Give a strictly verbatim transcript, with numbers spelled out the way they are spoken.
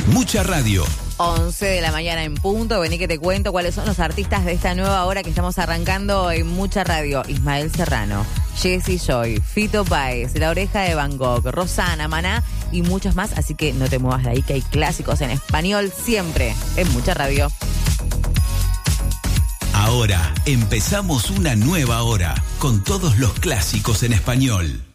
Mucha Radio. once de la mañana en punto. Vení que te cuento cuáles son los artistas de esta nueva hora que estamos arrancando en Mucha Radio. Ismael Serrano, Jessy Joy, Fito Páez, La Oreja de Van Gogh, Rosana, Maná y muchos más. Así que no te muevas de ahí, que hay clásicos en español siempre en Mucha Radio. Ahora empezamos una nueva hora con todos los clásicos en español.